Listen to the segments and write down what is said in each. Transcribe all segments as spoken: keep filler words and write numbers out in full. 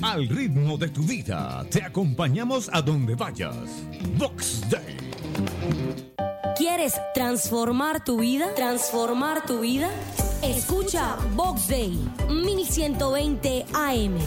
al ritmo de tu vida. Te acompañamos a donde vayas. Vox Day. ¿Quieres transformar tu vida? ¿Transformar tu vida? Escucha Vox Day, mil ciento veinte A M.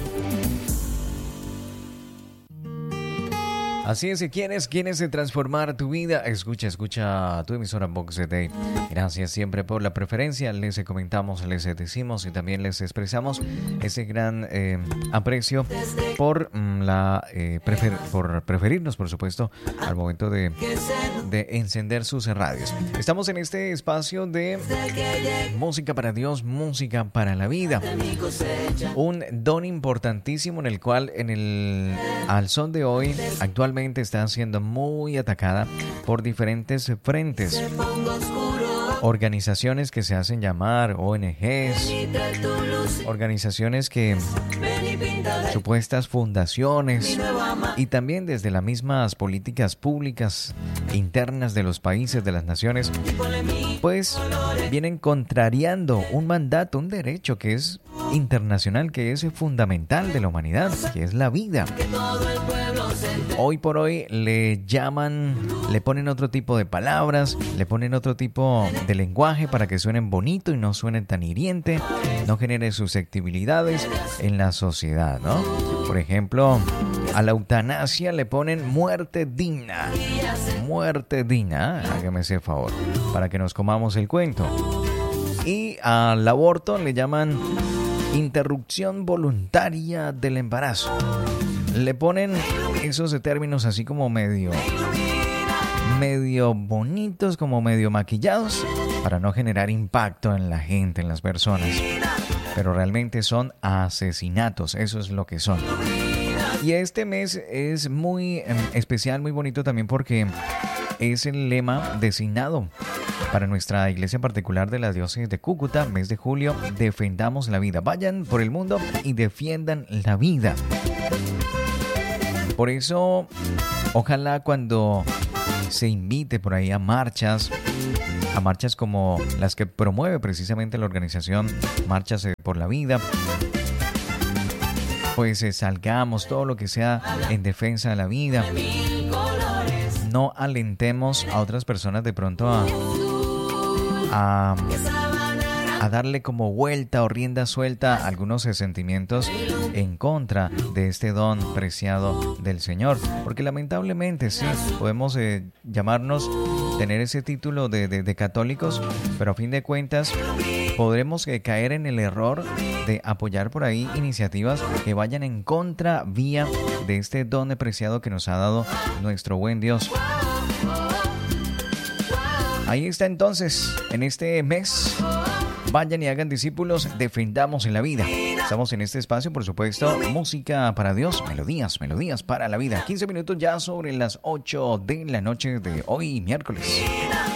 Así es, si quieres, quieres transformar tu vida, escucha, escucha tu emisora Vox Day. Gracias siempre por la preferencia. Les comentamos, les decimos y también les expresamos ese gran eh, aprecio por mm, la eh, prefer- por preferirnos, por supuesto, al momento de, de encender sus radios. Estamos en este espacio de música para Dios, música para la vida. Un don importantísimo en el cual, en el al son de hoy, actualmente está siendo muy atacada por diferentes frentes. Organizaciones que se hacen llamar O N Ges, organizaciones que supuestas fundaciones y también desde las mismas políticas públicas internas de los países, de las naciones, pues vienen contrariando un mandato, un derecho que es internacional, que es fundamental de la humanidad, que es la vida. Hoy por hoy le llaman, le ponen otro tipo de palabras, le ponen otro tipo de lenguaje para que suenen bonito y no suenen tan hiriente, no genere susceptibilidades en la sociedad, ¿no? Por ejemplo, a la eutanasia le ponen muerte digna. Muerte digna, hágame ese favor, para que nos comamos el cuento. Y al aborto le llaman interrupción voluntaria del embarazo. Le ponen esos términos así como medio, medio bonitos, como medio maquillados, para no generar impacto en la gente, en las personas. Pero realmente son asesinatos, eso es lo que son. Y este mes es muy eh, especial, muy bonito también porque es el lema designado para nuestra iglesia particular de la diócesis de Cúcuta, mes de julio, defendamos la vida. Vayan por el mundo y defiendan la vida. Por eso, ojalá cuando se invite por ahí a marchas, a marchas como las que promueve precisamente la organización Marchas por la Vida, pues eh, salgamos todo lo que sea en defensa de la vida. No alentemos a otras personas de pronto a, a, a darle como vuelta o rienda suelta a algunos sentimientos en contra de este don preciado del Señor. Porque lamentablemente sí, podemos eh, llamarnos, tener ese título de, de, de católicos, pero a fin de cuentas podremos eh, caer en el error de apoyar por ahí iniciativas que vayan en contra vía de este don preciado que nos ha dado nuestro buen Dios. Ahí está entonces, en este mes, vayan y hagan discípulos, defendamos en la vida. Estamos en este espacio, por supuesto, música para Dios, melodías, melodías para la vida. quince minutos ya sobre las ocho de la noche de hoy, miércoles.